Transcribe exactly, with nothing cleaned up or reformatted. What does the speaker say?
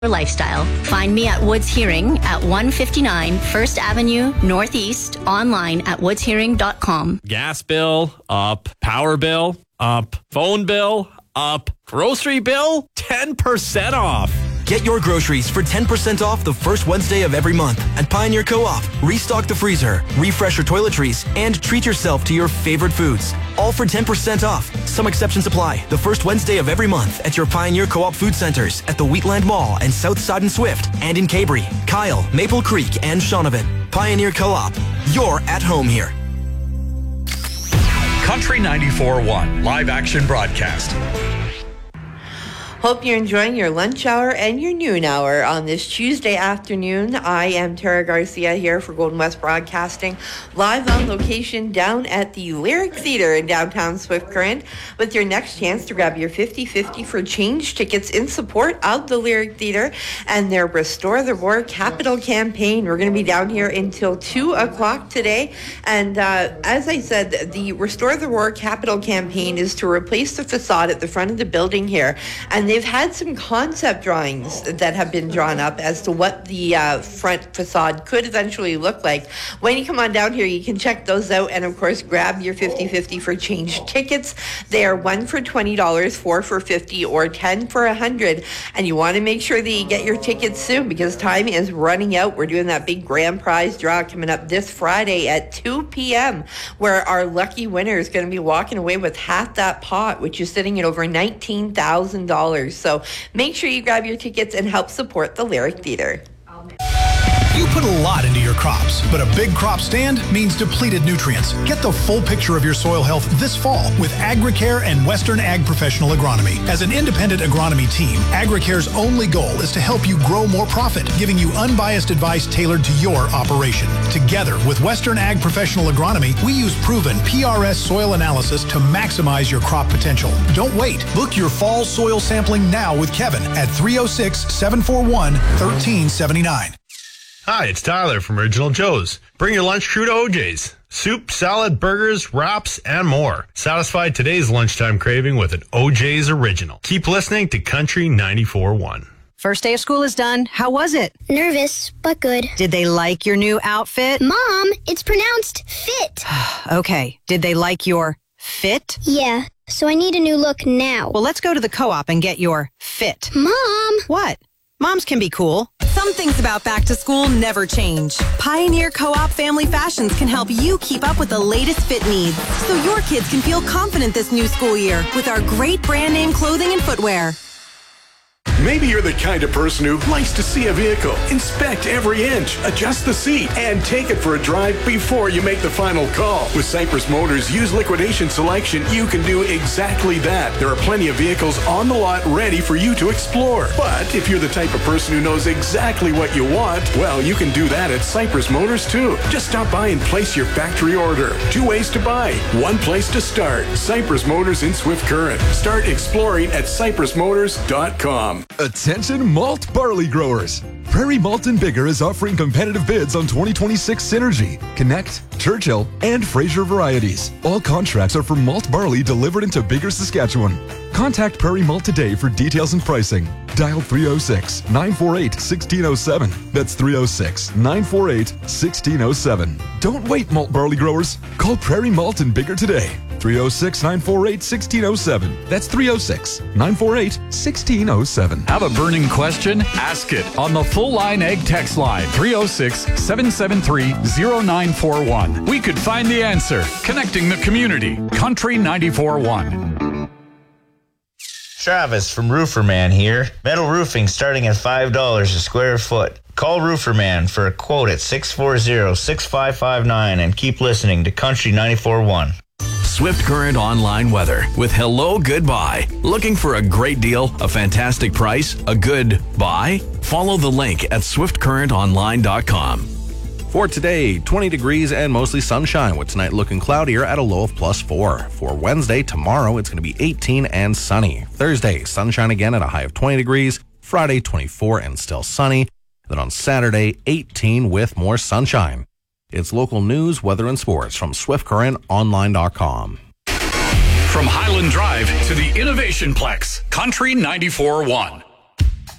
lifestyle. Find me at Woods Hearing at one fifty-nine First Avenue Northeast, online at woods hearing dot com. Gas bill up, power bill up, phone bill up, grocery bill ten percent off. Get your groceries for ten percent off the first Wednesday of every month at Pioneer Co-op. Restock the freezer, refresh your toiletries, and treat yourself to your favorite foods. All for ten percent off. Some exceptions apply. The first Wednesday of every month at your Pioneer Co-op food centers at the Wheatland Mall and Southside and Swift, and in Cabri, Kyle, Maple Creek, and Shaunavon. Pioneer Co-op. You're at home here. Country ninety-four point one live action broadcast. Hope you're enjoying your lunch hour and your noon hour on this Tuesday afternoon. I am Tara Garcia here for Golden West Broadcasting, live on location down at the Lyric Theatre in downtown Swift Current, with your next chance to grab your fifty fifty for change tickets in support of the Lyric Theatre and their Restore the Roar Capital campaign. We're going to be down here until two o'clock today. And uh, as I said, the Restore the Roar Capital campaign is to replace the facade at the front of the building here. And they've had some concept drawings that have been drawn up as to what the uh, front facade could eventually look like. When you come on down here, you can check those out and, of course, grab your fifty fifty for change tickets. They are one for twenty dollars, four for fifty dollars, or ten for one hundred dollars. And you want to make sure that you get your tickets soon because time is running out. We're doing that big grand prize draw coming up this Friday at two p.m. where our lucky winner is going to be walking away with half that pot, which is sitting at over nineteen thousand dollars. So make sure you grab your tickets and help support the Lyric Theatre. You put a lot into your crops, but a big crop stand means depleted nutrients. Get the full picture of your soil health this fall with AgriCare and Western Ag Professional Agronomy. As an independent agronomy team, AgriCare's only goal is to help you grow more profit, giving you unbiased advice tailored to your operation. Together with Western Ag Professional Agronomy, we use proven P R S soil analysis to maximize your crop potential. Don't wait. Book your fall soil sampling now with Kevin at three oh six, seven four one, one three seven nine. Hi, it's Tyler from Original Joe's. Bring your lunch crew to O J's. Soup, salad, burgers, wraps, and more. Satisfy today's lunchtime craving with an O J's Original. Keep listening to Country ninety-four point one. First day of school is done. How was it? Nervous, but good. Did they like your new outfit? Mom, it's pronounced fit. Okay. Did they like your fit? Yeah, so I need a new look now. Well, let's go to the co-op and get your fit. Mom! What? Moms can be cool. Some things about back to school never change. Pioneer Co-op Family Fashions can help you keep up with the latest fit needs so your kids can feel confident this new school year with our great brand name clothing and footwear. Maybe you're the kind of person who likes to see a vehicle, inspect every inch, adjust the seat, and take it for a drive before you make the final call. With Cypress Motors used liquidation selection, you can do exactly that. There are plenty of vehicles on the lot ready for you to explore. But if you're the type of person who knows exactly what you want, well, you can do that at Cypress Motors too. Just stop by and place your factory order. Two ways to buy, one place to start. Cypress Motors in Swift Current. Start exploring at cypress motors dot com. Attention malt barley growers. Prairie Malt and Bigger is offering competitive bids on twenty twenty-six Synergy, Connect, Churchill, and Fraser varieties. All contracts are for malt barley delivered into Bigger, Saskatchewan. Contact Prairie Malt today for details and pricing. Dial three oh six, nine four eight, one six oh seven. That's three oh six, nine four eight, one six oh seven. Don't wait, malt barley growers. Call Prairie Malt and Bigger today. three oh six, nine four eight, one six oh seven. That's three oh six, nine four eight, one six oh seven. Have a burning question? Ask it on the Full Line Egg text line three oh six, seven seven three, oh nine four one. We could find the answer. Connecting the community. Country ninety-four point one. Travis from Rooferman here. Metal roofing starting at five dollars a square foot. Call Rooferman for a quote at six four zero, six five five nine and keep listening to Country ninety-four point one. Swift Current online weather with Hello Goodbye. Looking for a great deal, a fantastic price, a good buy? Follow the link at swift current online dot com. For today, twenty degrees and mostly sunshine, with tonight looking cloudier at a low of plus four. For Wednesday, tomorrow, it's going to be eighteen and sunny. Thursday, sunshine again at a high of twenty degrees. Friday, twenty-four and still sunny. Then on Saturday, eighteen with more sunshine. It's local news, weather, and sports from swift current online dot com. From Highland Drive to the Innovation Plex, Country ninety-four point one.